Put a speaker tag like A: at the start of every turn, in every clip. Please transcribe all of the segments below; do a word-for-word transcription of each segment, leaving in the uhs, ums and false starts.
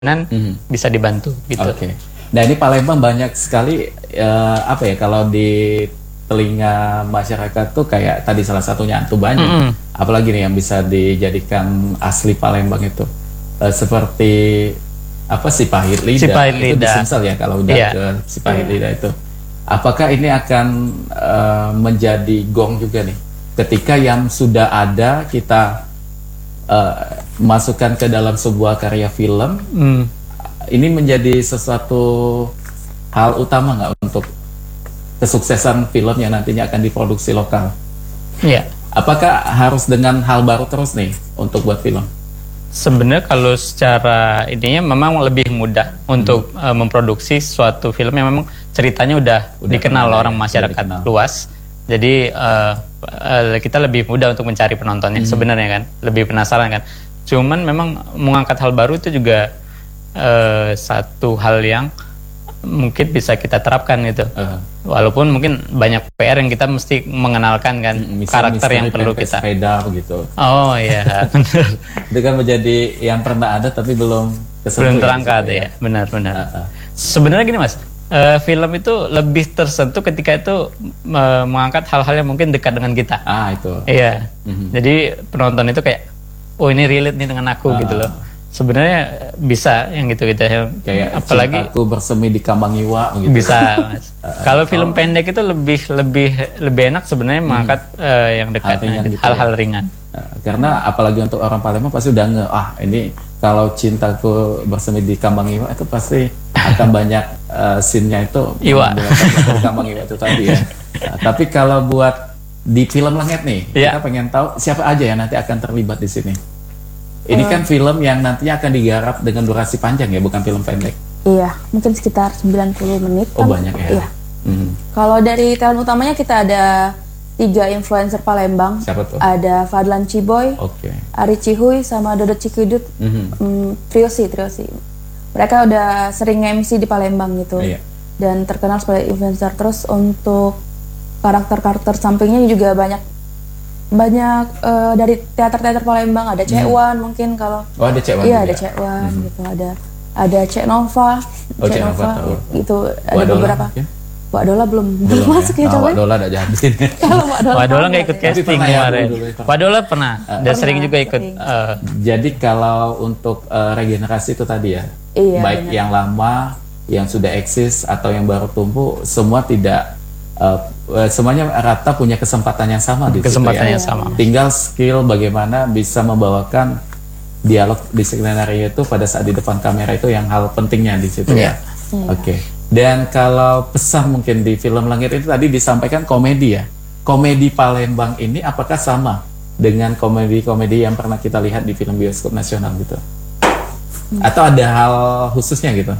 A: mm-hmm.
B: bisa dibantu gitu.
A: Oke. Okay. Nah ini Palembang banyak sekali uh, apa ya kalau di telinga masyarakat tuh kayak tadi salah satunya Antu Banyu. Mm-hmm. Apalagi nih yang bisa dijadikan asli Palembang itu uh, seperti apa Sipahit Lidah.
B: Sipahit
A: itu
B: Lidah.
A: di Sumsel ya kalau udah yeah. ke Sipahit yeah. Lidah itu. Apakah ini akan uh, menjadi gong juga nih ketika yang sudah ada kita uh, masukkan ke dalam sebuah karya film, mm. ini menjadi sesuatu hal utama nggak untuk kesuksesan film yang nantinya akan diproduksi lokal?
B: Iya. Yeah.
A: Apakah harus dengan hal baru terus nih untuk buat film?
B: Sebenarnya kalau secara ininya memang lebih mudah untuk hmm. uh, memproduksi suatu film yang memang ceritanya udah, udah dikenal orang ya, masyarakat luas. Jadi uh, uh, kita lebih mudah untuk mencari penontonnya hmm. sebenarnya kan, lebih penasaran kan. Cuman memang mengangkat hal baru itu juga uh, satu hal yang mungkin bisa kita terapkan gitu. Uh. Walaupun mungkin banyak P R yang kita mesti mengenalkan kan, misal, karakter yang perlu kita.
A: Sepeda begitu.
B: Oh iya.
A: Itu kan menjadi yang pernah ada tapi belum
B: belum terangkat ya. Benar-benar. Uh, uh. Sebenarnya gini Mas, uh, film itu lebih tersentuh ketika itu uh, mengangkat hal-hal yang mungkin dekat dengan kita.
A: Ah itu.
B: Iya. Mm-hmm. Jadi penonton itu kayak, oh ini relate nih dengan aku uh. gitu loh. Sebenarnya bisa yang gitu-gitu yang
A: kayak
B: apalagi
A: aku bersemi di Kamangiwa gitu.
B: Bisa Mas. uh, kalau film oh. pendek itu lebih lebih lebih enak sebenarnya mengangkat hmm. uh, yang dekat hal-hal gitu hal-hal ya. ringan.
A: Uh, karena apalagi untuk orang Palembang pasti udah nge ah ini kalau cintaku bersemi di Kamangiwa itu pasti akan banyak uh, scene-nya itu
B: Iwa.
A: Kamangiwa itu tadi ya. Uh, tapi kalau buat di film Lengit nih, yeah. kita pengen tahu siapa aja yang nanti akan terlibat di sini. Ini kan film yang nantinya akan digarap dengan durasi panjang ya, bukan film pendek.
C: Iya, mungkin sekitar sembilan puluh menit.
A: Oh kan? Banyak ya?
C: Iya. Mm-hmm. Kalau dari talent utamanya kita ada tiga influencer Palembang.
A: Siapa tuh?
C: Ada Fadlan Ciboy,
A: okay.
C: Ari Cihuy, sama Dodot Cikidut. Mm-hmm. mm, Triosi, Triosi. Mereka udah sering M C di Palembang gitu. Iya. Dan terkenal sebagai influencer. Terus untuk karakter-karakter sampingnya juga banyak banyak uh, dari teater-teater Palembang. Ada Cek Wan hmm. mungkin kalau
A: oh ada Cek Wan
C: iya ada Cek Wan hmm. gitu, ada ada Cek Nova,
A: oh,
C: Cek Nova, Nova itu ada
A: Wadola,
C: beberapa
A: ya?
C: Wak Dola belum belum masuk ya,
A: ya
C: coba.
A: Wak Dola udah jahatin.
B: Kalau Wak Dola Wak Dola nggak ikut casting kemarin. Wak Dola pernah uh, dan sering juga ikut. Uh,
A: jadi kalau untuk uh, regenerasi itu tadi ya,
C: iya,
A: baik benar. Yang lama, yang sudah eksis atau yang baru tumbuh, semua tidak Uh, semuanya rata punya kesempatan yang sama di
B: kesempatan
A: situ, ya.
B: yang sama.
A: Tinggal skill bagaimana bisa membawakan dialog di skenario itu pada saat di depan kamera itu yang hal pentingnya di situ yeah. ya. Yeah. Oke. Okay. Dan kalau pesan mungkin di film Langit itu tadi disampaikan komedi ya. Komedi Palembang ini apakah sama dengan komedi-komedi yang pernah kita lihat di film bioskop nasional gitu? Hmm. Atau ada hal khususnya gitu?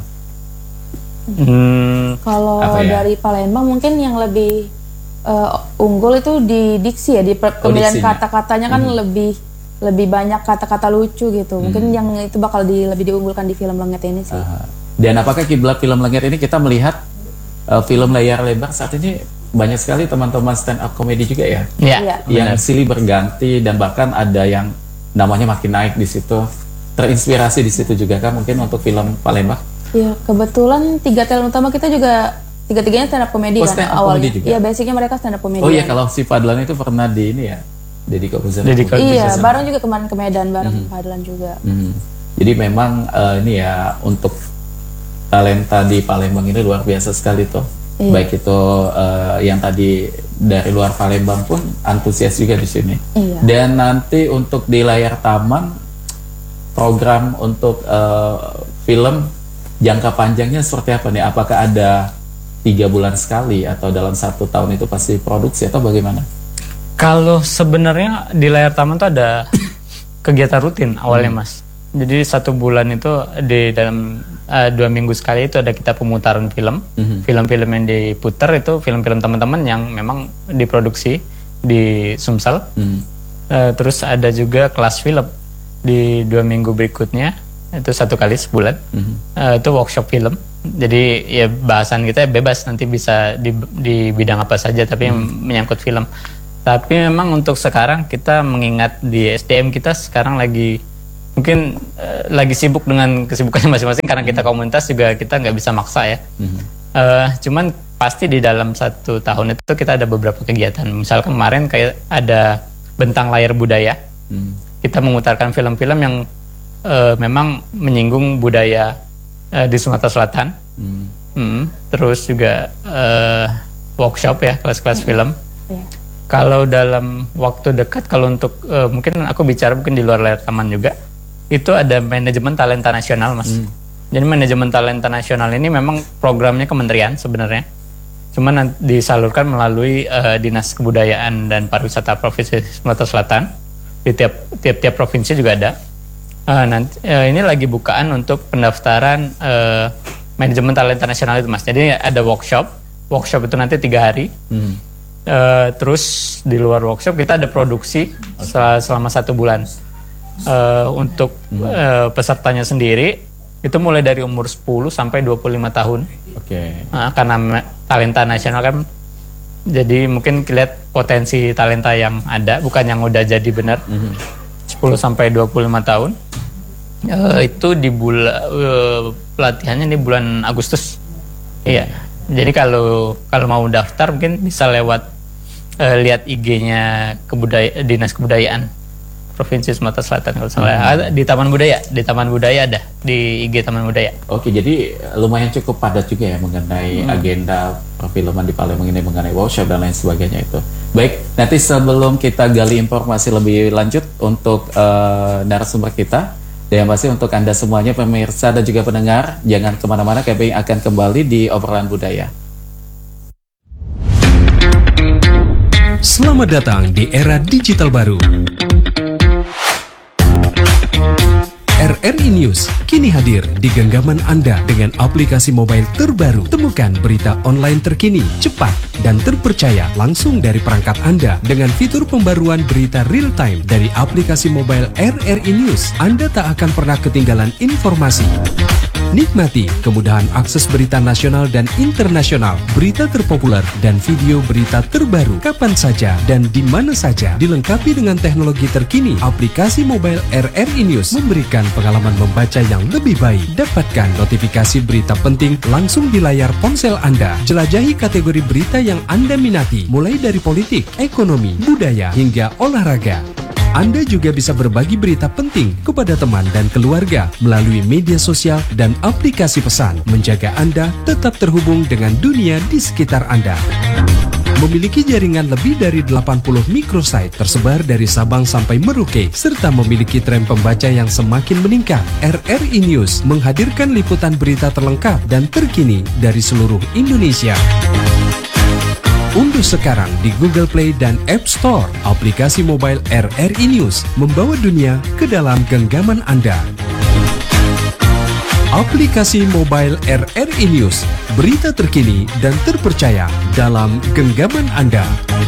C: Hmm, kalau ya? dari Palembang mungkin yang lebih uh, unggul itu di diksi ya, di pemilihan oh, kata-katanya kan hmm. lebih lebih banyak kata-kata lucu gitu. Hmm. Mungkin yang itu bakal di, lebih diunggulkan di film Lengit ini sih. Uh,
A: dan apakah kiblat film Lengit ini kita melihat uh, film layar lebar saat ini banyak sekali teman-teman stand up komedi juga ya,
B: ya
A: yang silih berganti dan bahkan ada yang namanya makin naik di situ. Terinspirasi di situ juga kan mungkin untuk film Palembang.
C: Iya, kebetulan tiga talent utama kita juga tiga-tiganya stand up komedi oh, kan awalnya. Iya, basicnya mereka stand up komedi.
A: Oh iya, kalau si Fadlan itu pernah di ini ya, Deddy Corbuzier.
C: Iya, bareng juga kemarin ke Medan bareng mm-hmm. Fadlan juga.
A: Mm-hmm. Jadi memang uh, ini ya untuk talenta di Palembang ini luar biasa sekali tuh. Iya. Baik itu uh, yang tadi dari luar Palembang pun antusias juga di sini. Iya. Dan nanti untuk di layar taman program untuk uh, film jangka panjangnya seperti apa nih? Apakah ada tiga bulan sekali atau dalam satu tahun itu pasti produksi atau bagaimana?
B: Kalau sebenarnya di layar taman tuh ada kegiatan rutin awalnya hmm. Mas. Jadi satu bulan itu di dalam uh, dua minggu sekali itu ada kita pemutaran film. Hmm. Film-film yang diputar itu film-film teman-teman yang memang diproduksi di Sumsel. Hmm. Uh, terus ada juga kelas film di dua minggu berikutnya. Itu satu kali sebulan. Mm-hmm. uh, itu workshop film. Jadi ya bahasan kita bebas, nanti bisa di, di bidang apa saja tapi mm-hmm. yang menyangkut film. Tapi memang untuk sekarang kita mengingat di S D M kita sekarang lagi mungkin uh, lagi sibuk dengan kesibukannya masing-masing karena kita komunitas juga kita nggak bisa maksa ya. Mm-hmm. uh, cuman pasti di dalam satu tahun itu kita ada beberapa kegiatan. Misal kemarin kayak ada bentang layar budaya. Mm. Kita memutarkan film-film yang uh, memang menyinggung budaya uh, di Sumatera Selatan. Mm. Mm. Terus juga uh, workshop ya, kelas-kelas mm. film. Yeah. Kalau dalam waktu dekat, kalau untuk uh, mungkin aku bicara mungkin di luar layar taman juga. Itu ada manajemen talenta nasional, Mas. Hmm. Jadi manajemen talenta nasional ini memang programnya kementerian sebenarnya. Cuman disalurkan melalui uh, Dinas Kebudayaan dan Pariwisata Provinsi Sumatera Selatan. Di tiap tiap-tiap provinsi juga ada. Uh, nanti uh, ini lagi bukaan untuk pendaftaran uh, manajemen talenta nasional itu, Mas. Jadi ada workshop. Workshop itu nanti tiga hari. Hmm. Uh, terus di luar workshop kita ada produksi okay. selama satu bulan. Uh, untuk uh, pesertanya sendiri itu mulai dari umur sepuluh sampai dua puluh lima tahun. Oke. Okay. Uh, karena talenta nasional kan, jadi mungkin lihat potensi talenta yang ada, bukan yang udah jadi benar. Mm-hmm. sepuluh sampai dua puluh lima tahun. Uh, itu di bulan uh, pelatihannya di bulan Agustus. Okay. Iya. Jadi kalau kalau mau daftar mungkin bisa lewat uh, lihat I G-nya kebudaya Dinas Kebudayaan Provinsi Sumatera Selatan kalau salah. Hmm. Ada di Taman Budaya, di Taman Budaya ada di I G Taman Budaya.
A: Oke, jadi lumayan cukup padat juga ya mengenai hmm. agenda perfilman di Palembang ini, mengenai workshop dan lain sebagainya itu. Baik, nanti sebelum kita gali informasi lebih lanjut untuk uh, narasumber kita, dan yang pasti untuk Anda semuanya pemirsa dan juga pendengar, jangan kemana-mana, kami akan kembali di Obrolan Budaya.
D: Selamat datang di era digital baru. R R I News kini hadir di genggaman Anda dengan aplikasi mobile terbaru. Temukan berita online terkini, cepat, dan terpercaya langsung dari perangkat Anda dengan fitur pembaruan berita real time dari aplikasi mobile R R I News. Anda tak akan pernah ketinggalan informasi. Nikmati kemudahan akses berita nasional dan internasional, berita terpopuler, dan video berita terbaru kapan saja dan di mana saja. Dilengkapi dengan teknologi terkini, aplikasi mobile R R I News memberikan pengalaman membaca yang lebih baik. Dapatkan notifikasi berita penting langsung di layar ponsel Anda. Jelajahi kategori berita yang Anda minati, mulai dari politik, ekonomi, budaya, hingga olahraga. Anda juga bisa berbagi berita penting kepada teman dan keluarga melalui media sosial dan aplikasi pesan, menjaga Anda tetap terhubung dengan dunia di sekitar Anda. Memiliki jaringan lebih dari delapan puluh microsite tersebar dari Sabang sampai Merauke, serta memiliki tren pembaca yang semakin meningkat. R R I News menghadirkan liputan berita terlengkap dan terkini dari seluruh Indonesia. Unduh sekarang di Google Play dan App Store aplikasi mobile R R I News, membawa dunia ke dalam genggaman Anda. Aplikasi mobile R R I News, berita terkini dan terpercaya dalam genggaman Anda.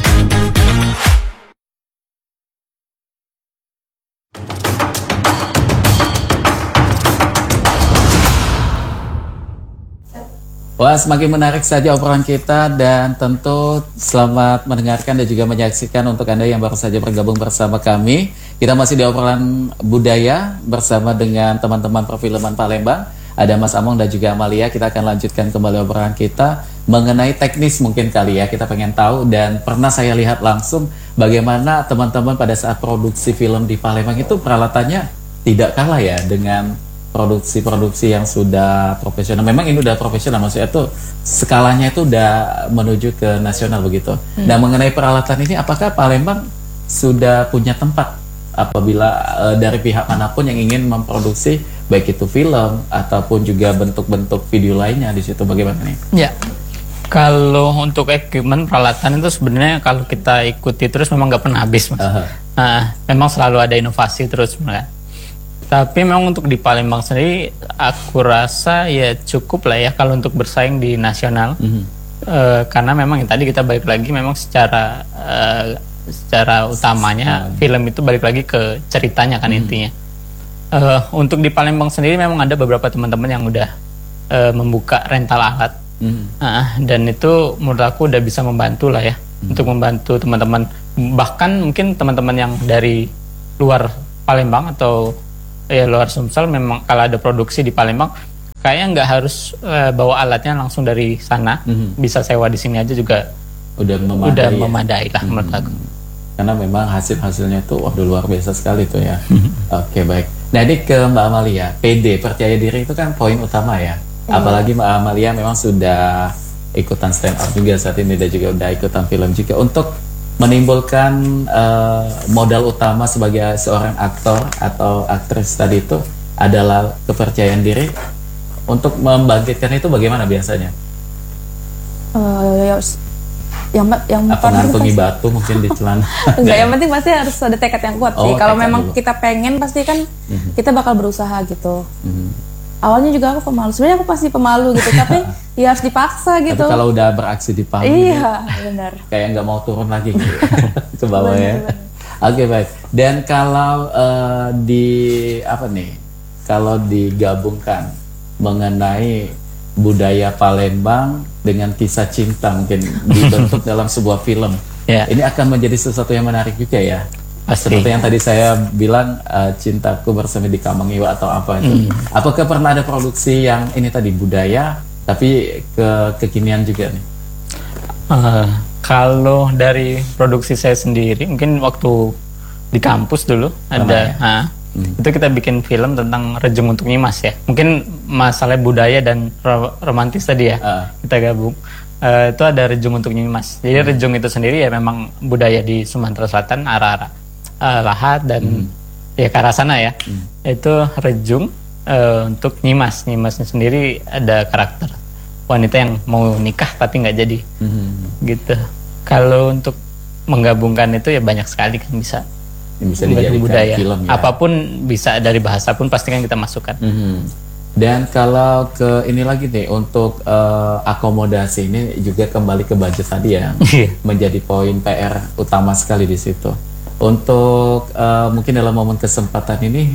A: Wah, semakin menarik saja obrolan kita, dan tentu selamat mendengarkan dan juga menyaksikan untuk Anda yang baru saja bergabung bersama kami. Kita masih di obrolan budaya bersama dengan teman-teman perfilman Palembang. Ada Mas Among dan juga Amalia. Kita akan lanjutkan kembali obrolan kita mengenai teknis mungkin kali ya. Kita pengen tahu, dan pernah saya lihat langsung bagaimana teman-teman pada saat produksi film di Palembang itu peralatannya tidak kalah ya dengan produksi-produksi yang sudah profesional. Memang ini udah profesional, maksudnya tuh skalanya itu udah menuju ke nasional begitu. Hmm. Nah, mengenai peralatan ini, apakah Palembang sudah punya tempat apabila e, dari pihak manapun yang ingin memproduksi baik itu film ataupun juga bentuk-bentuk video lainnya di situ, bagaimana nih?
B: Ya, kalau untuk equipment peralatan itu sebenarnya kalau kita ikuti terus memang nggak pernah habis, Mas. Uh-huh. Nah, memang selalu ada inovasi terus, Mas. Tapi memang untuk di Palembang sendiri, aku rasa ya cukup lah ya kalau untuk bersaing di nasional. Mm-hmm. e, karena memang yang tadi kita balik lagi, memang secara e, secara utamanya mm-hmm. film itu balik lagi ke ceritanya kan, mm-hmm. intinya. E, untuk di Palembang sendiri memang ada beberapa teman-teman yang udah e, membuka rental alat. Mm-hmm. Nah, dan itu menurut aku udah bisa membantu lah ya, mm-hmm. untuk membantu teman-teman, bahkan mungkin teman-teman yang dari luar Palembang atau ya luar Sumsel memang kalau ada produksi di Palembang kayaknya nggak harus uh, bawa alatnya langsung dari sana, mm-hmm. bisa sewa di sini aja juga
A: udah memadai,
B: udah
A: ya?
B: memadai lah menurut
A: mm-hmm.
B: aku.
A: Karena memang hasil-hasilnya itu waduh luar biasa sekali tuh ya. Mm-hmm. Oke baik. Nah ini ke Mbak Amalia, P D percaya diri itu kan poin utama ya. Mm-hmm. Apalagi Mbak Amalia memang sudah ikutan stand up juga saat ini dan juga udah ikutan film juga untuk menimbulkan uh, modal utama sebagai seorang aktor atau aktris tadi itu adalah kepercayaan diri. Untuk membangkitkan itu bagaimana biasanya?
C: Uh, yang yang
A: apa ngantungi batu mungkin di celana?
C: Enggak, yang penting pasti harus ada tekad yang kuat sih. Oh, kalau memang dulu. Kita pengen pasti kan mm-hmm. kita bakal berusaha gitu. Mm-hmm. Awalnya juga aku pemalu. Sebenarnya aku pasti pemalu gitu, tapi ya harus dipaksa gitu.
A: Tapi kalau udah beraksi di panggung,
C: iya gitu, benar.
A: Kayak nggak mau turun lagi gitu ke bawah ya. Oke okay, baik. Dan kalau uh, di apa nih? Kalau digabungkan mengenai budaya Palembang dengan kisah cinta mungkin dibentuk dalam sebuah film, yeah. Ini akan menjadi sesuatu yang menarik juga ya. Pasti. Seperti yang tadi saya bilang uh, cintaku bersemi di Kamangiwa atau apa itu. Mm. Apakah pernah ada produksi yang ini tadi budaya tapi ke kekinian juga nih?
B: Uh, kalau dari produksi saya sendiri mungkin waktu di kampus dulu ada ya? uh, hmm. itu kita bikin film tentang Rejung untuk Nyimas ya. Mungkin masalah budaya dan ro romantis tadi ya. Uh. Kita gabung. Uh, itu ada Rejung untuk Nyimas. Jadi hmm. Rejung itu sendiri ya memang budaya di Sumatera Selatan, arah-arah Uh, Lahat dan hmm. ya ke arah sana ya. Hmm. Itu Rejung uh, untuk Nyimas. Nyimasnya sendiri ada karakter wanita yang mau nikah tapi nggak jadi, hmm. gitu. Kalau untuk menggabungkan itu ya banyak sekali kan bisa.
A: Yang bisa dijadikan
B: budaya.
A: Film ya.
B: Apapun bisa, dari bahasa pun pasti kan kita masukkan. Hmm.
A: Dan kalau ke ini lagi nih untuk uh, akomodasi ini juga kembali ke budget tadi ya, menjadi poin P R utama sekali di situ. Untuk uh, mungkin dalam momen kesempatan ini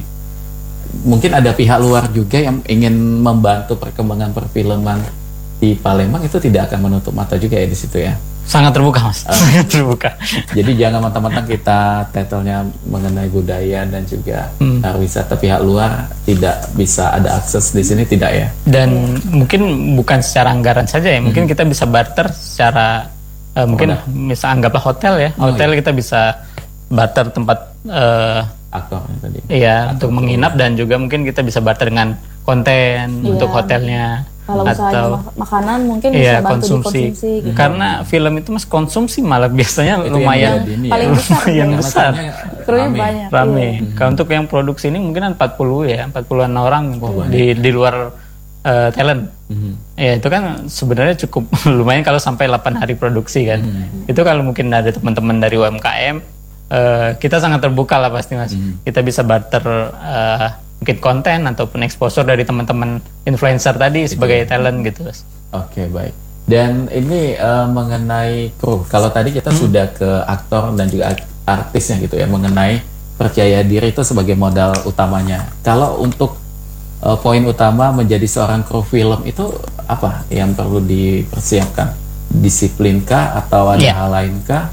A: mungkin ada pihak luar juga yang ingin membantu perkembangan perfilman di Palembang, itu tidak akan menutup mata juga ya di situ ya.
B: Sangat terbuka mas, uh, sangat terbuka.
A: Jadi jangan mentang-mentang kita titlenya mengenai budaya dan juga hmm. pariwisata, pihak luar tidak bisa ada akses di sini, tidak ya. Dan
B: mungkin bukan secara anggaran saja ya, mungkin hmm. kita bisa barter secara uh, mungkin oh, misal anggaplah hotel ya, oh, hotel iya. Kita bisa barter tempat uh,
A: aktor tadi.
B: Iya, aktor untuk menginap dan juga mungkin kita bisa barter dengan konten iya. Untuk hotelnya.
C: Kalau
B: atau
C: mak makanan mungkin
B: iya,
C: bisa bantu
B: konsumsi.
C: dikonsumsi gitu.
B: Karena film itu mas konsumsi malah biasanya
A: itu
B: lumayan
A: yang
C: paling besar,
B: yang besar.
C: Krunya banyak.
B: Rame.
C: Iya.
B: Hmm. Kalau untuk yang produksi ini mungkin empat puluh ya, empat puluhan orang oh, di di luar uh, talent. Hmm. Ya itu kan sebenarnya cukup lumayan kalau sampai delapan hari produksi kan. Hmm. Itu kalau mungkin ada teman-teman dari U M K M, uh, kita sangat terbuka lah pasti mas. Hmm. Kita bisa barter uh, mungkin konten ataupun exposure dari teman-teman influencer tadi itu sebagai talent gitu mas.
A: Oke baik. Dan ini uh, mengenai kru. Kalau tadi kita hmm. sudah ke aktor dan juga artisnya gitu ya, mengenai percaya diri itu sebagai modal utamanya. Kalau untuk uh, poin utama menjadi seorang kru film itu apa yang perlu dipersiapkan? Disiplinkah atau ada yeah. hal lainkah?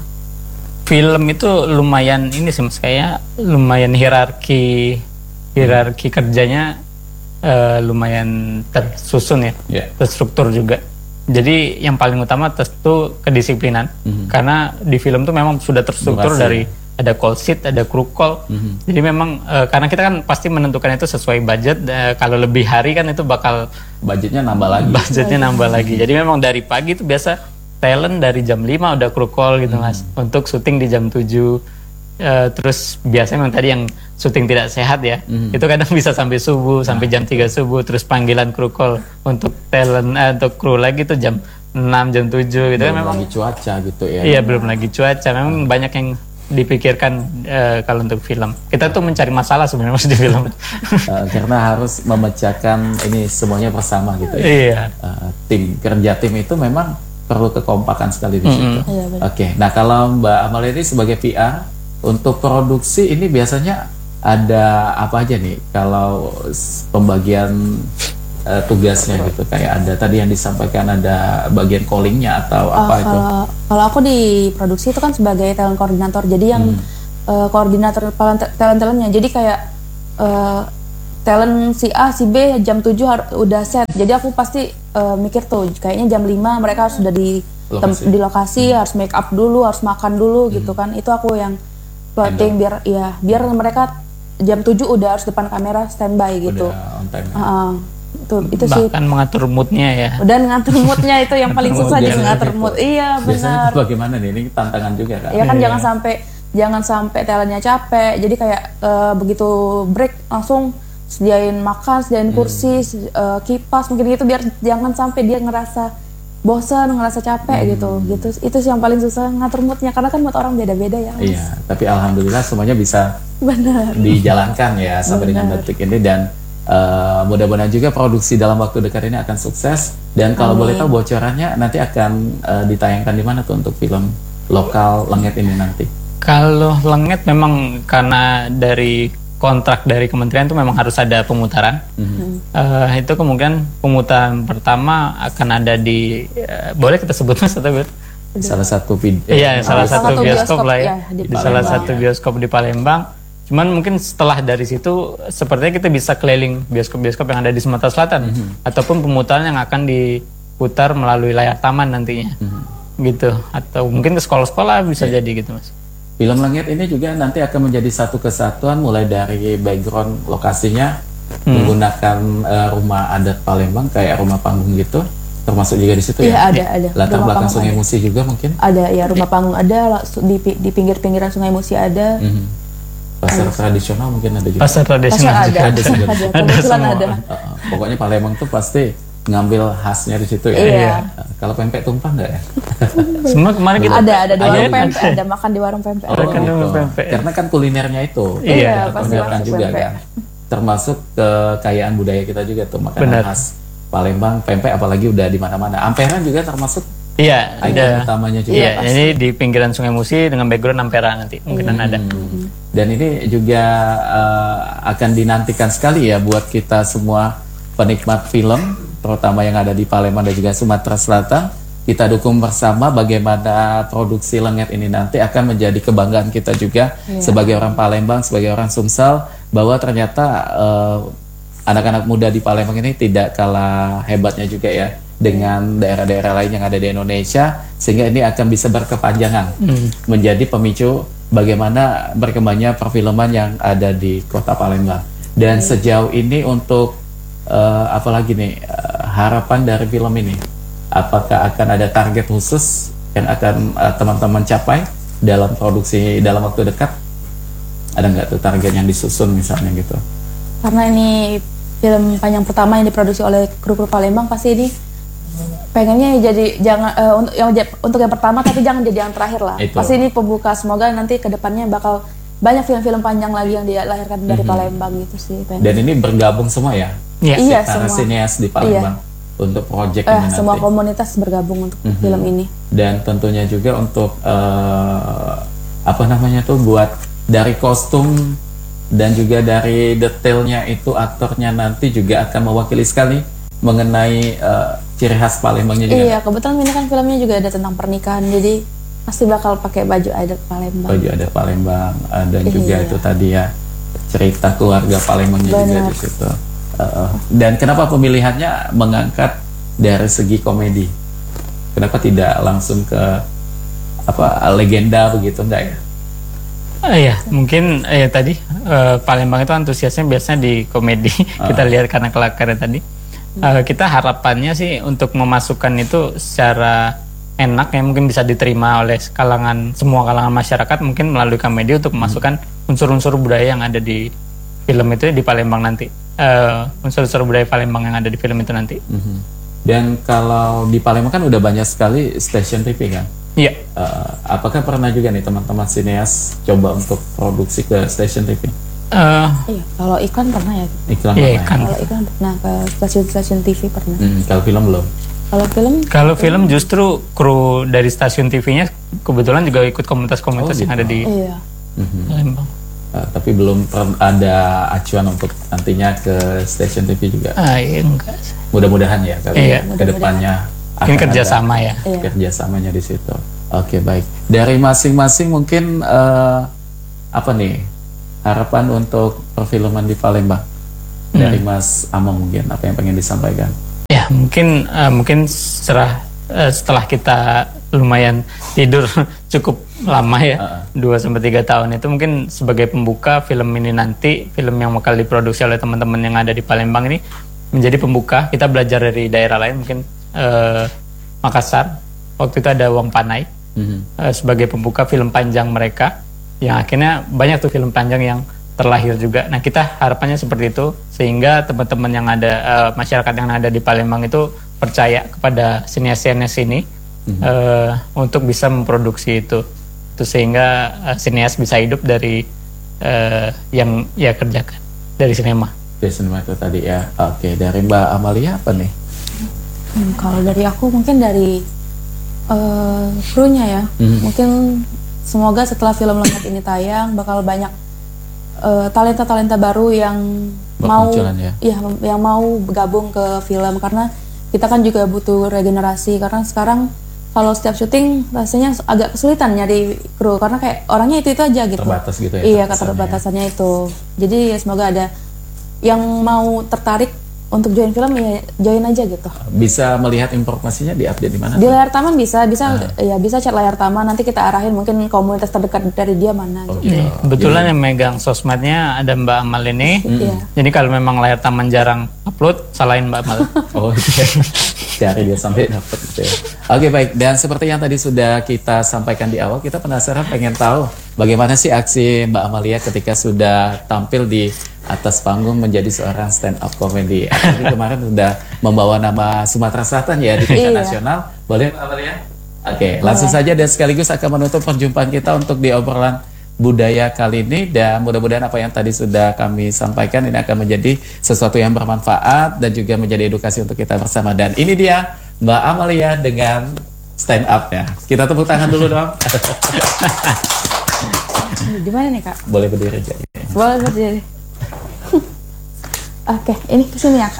B: Film itu lumayan ini sih mas, kayak lumayan hierarki hierarki kerjanya uh, lumayan tersusun ya, yeah. terstruktur juga. Jadi yang paling utama tentu kedisiplinan, mm-hmm. karena di film tuh memang sudah terstruktur. Durasi. Dari ada call sheet, ada crew call. Mm-hmm. Jadi memang uh, karena kita kan pasti menentukan itu sesuai budget. Uh, kalau lebih hari kan itu bakal
A: budgetnya nambah lagi.
B: Budgetnya nambah lagi. Jadi memang dari pagi itu biasa talent dari jam lima udah crew call gitu mm-hmm. mas, untuk syuting di jam tujuh. Uh, terus biasanya memang tadi yang syuting tidak sehat ya, mm. itu kadang bisa sampai subuh, nah. sampai jam tiga subuh, terus panggilan kru call untuk talent, eh, untuk kru lagi itu jam enam, jam tujuh gitu.
A: Belum
B: kan memang
A: lagi cuaca gitu ya.
B: Iya, belum lagi cuaca, memang hmm. banyak yang dipikirkan uh, kalau untuk film. Kita tuh mencari masalah sebenarnya di film.
A: uh, karena harus memecahkan ini semuanya bersama gitu ya.
B: Iya.
A: Uh, tim, kerja tim itu memang perlu kekompakan sekali di situ. Mm-hmm.
C: Iya,
A: Oke, okay. Nah kalau Mbak Amalia ini sebagai P R, untuk produksi ini biasanya ada apa aja nih kalau pembagian uh, tugasnya gitu, kayak ada tadi yang disampaikan ada bagian callingnya atau apa uh, itu?
C: Kalau aku di produksi itu kan sebagai talent koordinator, jadi yang hmm. uh, koordinator talent talentnya, jadi kayak uh, talent si A, si B jam tujuh har- udah set. Jadi aku pasti uh, mikir tuh kayaknya jam lima mereka harus sudah di
A: Lokasi.
C: tem- di lokasi, hmm. harus make up dulu, harus makan dulu hmm. gitu kan. Itu aku yang plotting biar ya biar mereka jam tujuh udah harus depan kamera standby gitu.
A: Udah on time.
C: Uh, itu itu sih.
B: Bahkan mengatur moodnya ya.
C: Dan ngatur moodnya itu yang paling susah,
A: Oh,
C: di
A: biasanya
C: ngatur
A: gitu.
C: mood. Iya
A: Biasanya
C: benar.
A: itu bagaimana nih? Ini tantangan juga kan?
C: Ya kan
B: Iya.
C: jangan sampai jangan sampai talentnya capek. Jadi kayak uh, begitu break langsung sediain makan, sediain kursi,
A: Hmm.
C: uh, kipas mungkin gitu biar jangan sampai dia ngerasa bosan, ngerasa capek
A: Hmm.
C: gitu. Gitu. Itu sih yang paling susah ngatur moodnya karena kan mood orang beda-beda ya. Mas.
A: Iya, tapi alhamdulillah semuanya bisa
C: Benar.
A: dijalankan ya sampai dengan
C: Benar.
A: detik ini dan uh, mudah-mudahan juga produksi dalam waktu dekat ini akan sukses dan kalau
C: Amin.
A: boleh tahu bocorannya nanti akan uh, ditayangkan di mana tuh untuk film lokal Lengit ini nanti?
B: Kalau Lengit memang karena dari kontrak dari kementerian itu memang harus ada pemutaran.
A: Mm-hmm.
B: Uh, itu kemungkinan pemutaran pertama akan ada di uh, boleh kita sebut mas atau bet?
A: Salah satu video.
B: Iya, salah satu bioskop,
C: bioskop
B: lah ya,
C: ya, di
B: di, salah
C: Palembang.
B: satu bioskop di Palembang. Cuman mungkin setelah dari situ sepertinya kita bisa keliling bioskop-bioskop yang ada di Sumatera Selatan
A: Mm-hmm.
B: ataupun pemutaran yang akan diputar melalui layar taman nantinya.
A: Mm-hmm.
B: Gitu. Atau mungkin ke sekolah-sekolah bisa
A: Yeah.
B: jadi gitu mas.
A: Film Lengit ini juga nanti akan menjadi satu kesatuan mulai dari background lokasinya
B: Hmm.
A: menggunakan uh, rumah adat Palembang kayak rumah panggung gitu, termasuk juga di situ
C: Iya
A: ya.
C: ada ada.
A: Latar
C: Rumah
A: belakang
C: panggung
A: Sungai
C: ada.
A: Musi juga mungkin.
C: Ada ya rumah panggung ada la- su- di pi- di pinggir-pinggiran Sungai Musi ada.
A: Mhm. Pasar tradisional mungkin ada juga.
B: Pasar tradisional
C: Pasar
B: juga
C: ada,
A: Ada
C: ada,
A: juga.
C: ada, kebetulan
B: semua.
C: ada.
A: Uh, uh, pokoknya Palembang tuh pasti ngambil khasnya di situ ya.
C: Iya.
A: Uh, kalau pempek tumpah nggak ya?
B: Semua kemarin kita
C: Ada ada di
A: Ada
C: warung
A: juga.
C: pempek, ada makan di warung pempek.
A: Oh,
B: Ada kan
A: gitu.
B: warung pempek.
A: Karena kan kulinernya itu
B: Iya,
A: kita
C: pasti
A: tonjolkan
C: masuk
A: juga
C: pempek.
A: kan. Termasuk kekayaan budaya kita juga tuh makanan
B: Benar.
A: khas Palembang, pempek apalagi udah di mana-mana. Amperan juga termasuk
B: Iya,
A: ikon
B: ada.
A: utamanya juga.
B: Iya, ini di pinggiran Sungai Musi dengan background Ampera nanti mungkin ada.
A: Hmm. Dan ini juga uh, akan dinantikan sekali ya buat kita semua penikmat film, terutama yang ada di Palembang dan juga Sumatera Selatan. Kita dukung bersama bagaimana produksi Lengit ini nanti akan menjadi kebanggaan kita juga
C: Iya.
A: sebagai orang Palembang, sebagai orang Sumsel, bahwa ternyata uh, anak-anak muda di Palembang ini tidak kalah hebatnya juga ya dengan daerah-daerah lain yang ada di Indonesia, sehingga ini akan bisa berkepanjangan menjadi pemicu bagaimana berkembangnya perfilman yang ada di kota Palembang. Dan sejauh ini untuk uh, apa lagi nih uh, harapan dari film ini, apakah akan ada target khusus yang akan uh, teman-teman capai dalam produksi dalam waktu dekat? Ada nggak tuh target yang disusun misalnya gitu?
C: Karena ini film panjang pertama yang diproduksi oleh kru kru Palembang, pasti ini pengennya jadi jangan eh, untuk yang untuk yang pertama tapi jangan jadi yang terakhir lah.
A: Itu.
C: Pasti ini pembuka, semoga nanti kedepannya bakal banyak film-film panjang lagi yang dilahirkan dari Palembang gitu sih. pengen.
A: Dan ini bergabung semua ya?
B: Iya.
C: Iya,
A: Para
C: semua.
A: sineas di Palembang untuk project
C: Eh,
A: ini nanti.
C: semua komunitas bergabung untuk film ini.
A: Dan tentunya juga untuk eh, apa namanya tuh buat dari kostum dan juga dari detailnya itu aktornya nanti juga akan mewakili sekali mengenai eh, ciri khas Palembangnya juga.
C: Iya, kebetulan ini kan filmnya juga ada tentang pernikahan, jadi pasti bakal pakai baju adat Palembang.
A: Baju ada Palembang eh, dan juga
C: Iya.
A: itu tadi ya cerita keluarga Palembangnya juga
C: Benar.
A: di situ. Eh, dan kenapa pemilihannya mengangkat dari segi komedi? Kenapa tidak langsung ke apa legenda begitu enggak ya?
B: Ah, iya, mungkin eh, tadi eh, Palembang itu antusiasnya biasanya di komedi. Kita lihat karena kelakarnya tadi. Eh, kita harapannya sih untuk memasukkan itu secara enak yang mungkin bisa diterima oleh kalangan semua kalangan masyarakat mungkin melalui komedi untuk memasukkan unsur-unsur budaya yang ada di film itu di Palembang nanti. Eh, unsur-unsur budaya Palembang yang ada di film itu nanti.
A: Mhm. Dan kalau di Palembang kan udah banyak sekali stasiun T V kan.
B: Iya.
A: Eh, apakah pernah juga nih teman-teman sineas coba untuk produksi ke stasiun T V?
B: Eh,
C: Iya, kalau iklan pernah ya.
A: Iklan
B: Iya,
A: pernah ya?
B: iklan.
C: Kalau iklan pernah ke stasiun-stasiun T V pernah.
A: Hmm, kalau film belum.
C: Kalau film
B: Kalau film justru kru dari stasiun T V-nya kebetulan juga ikut komunitas-komunitas
A: Oh,
B: yang
A: gitu.
B: ada di
C: iya.
A: Mhm.
B: Palembang.
A: Eh, tapi belum per- ada acuan untuk nantinya ke stasiun T V juga.
B: Ah, iya, enggak.
A: Mudah-mudahan ya kalau
B: Iya.
A: ke depannya
B: Mungkin
A: akan
B: kerjasama
A: ada
B: ya.
C: Iya.
A: kerjasamanya di situ. Oke, baik. Dari masing-masing mungkin eh, apa nih harapan untuk perfilman di Palembang? Dari Mas Amang mungkin apa yang pengen disampaikan?
B: Ya mungkin uh, mungkin setelah uh, setelah kita lumayan tidur cukup lama ya, dua sampai tiga tahun itu mungkin sebagai pembuka film ini nanti, film yang bakal diproduksi oleh teman-teman yang ada di Palembang ini menjadi pembuka. Kita belajar dari daerah lain, mungkin uh, Makassar, waktu itu ada Wong Panai mm-hmm. uh, sebagai pembuka film panjang mereka, yang akhirnya banyak tuh film panjang yang terlahir juga. Nah kita harapannya seperti itu, sehingga teman-teman yang ada, uh, masyarakat yang ada di Palembang itu percaya kepada sinias-sinias ini mm-hmm. uh, untuk bisa memproduksi itu, itu sehingga uh, sinias bisa hidup dari uh, yang ia kerjakan, dari sinema.
A: Dari sinema itu tadi ya. Oke, dari Mbak Amalia apa nih?
C: Hmm, kalau dari aku mungkin dari uh, krunya ya, mm-hmm. mungkin semoga setelah film lengkap ini tayang bakal banyak uh, talenta-talenta baru yang mau, ya? Ya, yang mau bergabung ke film, karena kita kan juga butuh regenerasi, karena sekarang kalau setiap syuting rasanya agak kesulitan nyari kru, karena kayak orangnya itu itu aja gitu.
A: Terbatas gitu ya.
C: Iya, keterbatasannya itu. Jadi ya semoga ada yang mau tertarik untuk join film, ya join aja gitu.
A: Bisa melihat informasinya di update di mana?
C: Di Layar Taman bisa, bisa ah. ya bisa chat Layar Taman, nanti kita arahin mungkin komunitas terdekat dari dia mana.
A: Oh,
C: gitu.
A: gitu.
B: Kebetulan yang megang sosmednya ada Mbak Amal ini. Hmm. Jadi kalau memang Layar Taman jarang upload, salahin Mbak Amal.
A: Oh iya. Cari dia sampai dapat gitu ya. Oke baik, dan seperti yang tadi sudah kita sampaikan di awal, kita penasaran pengen tahu bagaimana sih aksi Mbak Amalia ketika sudah tampil di atas panggung menjadi seorang stand up comedy. Jadi kemarin sudah membawa nama Sumatera Selatan ya di tingkat nasional. Boleh Mbak Amalia? Oke, langsung saja dan sekaligus akan menutup perjumpaan kita untuk di obrolan budaya kali ini, dan mudah-mudahan apa yang tadi sudah kami sampaikan ini akan menjadi sesuatu yang bermanfaat dan juga menjadi edukasi untuk kita bersama. Dan ini dia Mbak Amalia dengan stand up ya. Kita tepuk tangan dulu dong.
C: Gimana nih Kak?
A: Boleh berdiri aja.
C: Boleh berdiri. Oke, ini kesini ya Kak.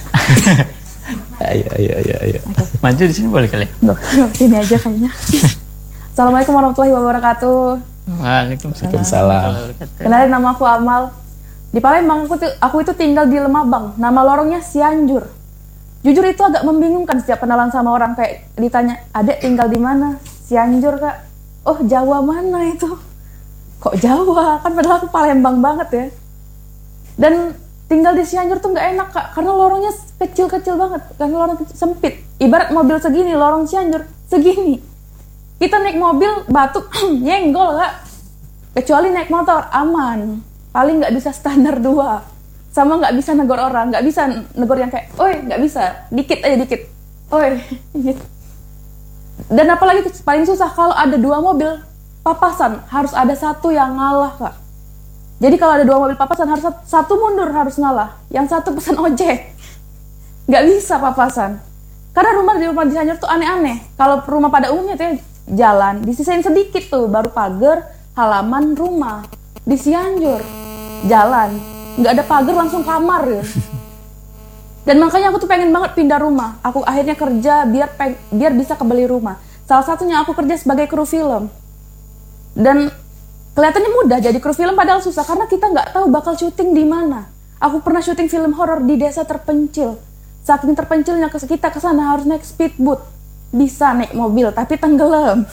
A: Ayo, ayo, ayo, ayo.
B: Okay. Maju di sini boleh kali.
C: Duh, sini aja kayaknya. Assalamualaikum warahmatullahi wabarakatuh.
A: Waalaikumsalam.
C: Kenalin, nama aku Amal. Di Palembang aku, aku itu tinggal di Lemabang. Nama lorongnya Cianjur. Jujur itu agak membingungkan setiap kenalan sama orang, kayak ditanya, "Adek tinggal di mana?" "Cianjur Kak." "Oh, Jawa mana itu?" "Kok Jawa? Kan padahal aku Palembang banget ya." Dan tinggal di Cianjur tuh nggak enak Kak, karena lorongnya kecil-kecil banget, karena lorong sempit. Ibarat mobil segini, lorong Cianjur segini. Kita naik mobil batuk nyenggol Kak. Kecuali naik motor aman, paling nggak bisa standar dua, sama nggak bisa negor orang, nggak bisa negor yang kayak, "Oi," nggak bisa, dikit aja dikit, "Oi," gitu. Dan apalagi paling susah kalau ada dua mobil papasan, harus ada satu yang ngalah Kak. Jadi kalau ada dua mobil papasan harus satu mundur, harus ngalah, yang satu pesan ojek, nggak bisa papasan. Karena rumah di rumah di Cianjur tuh aneh-aneh. Kalau rumah pada umumnya tuh jalan disisain sedikit tuh, baru pagar, halaman, rumah. Di Cianjur jalan nggak ada pagar, langsung kamar ya. Dan makanya aku tuh pengen banget pindah rumah. Aku akhirnya kerja biar peng- biar bisa kebeli rumah. Salah satunya aku kerja sebagai kru film. Dan kelihatannya mudah jadi kru film, padahal susah karena kita nggak tahu bakal syuting di mana. Aku pernah syuting film horor di desa terpencil. Saking terpencilnya kita ke sana harus naik speedboat. Bisa naik mobil tapi tenggelam.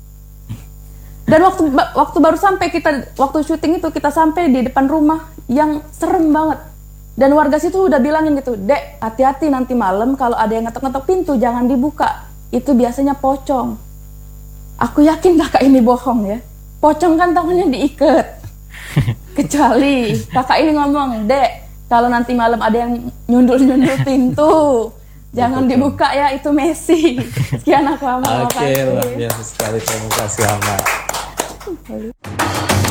C: Dan waktu waktu baru sampai kita waktu syuting itu kita sampai di depan rumah yang serem banget. Dan warga situ udah bilangin gitu, "Dek, hati-hati nanti malam kalau ada yang ngetok-ngetok pintu jangan dibuka. Itu biasanya pocong." Aku yakin kakak ini bohong ya. Pocong kan tangannya diikat. Kecuali kakak ini ngomong, "Dek, kalau nanti malam ada yang nyundul-nyundul pintu, jangan dibuka ya, itu Messi." Sekian aku Amal.
A: Oke, luar biasa sekali, terima kasih Amal.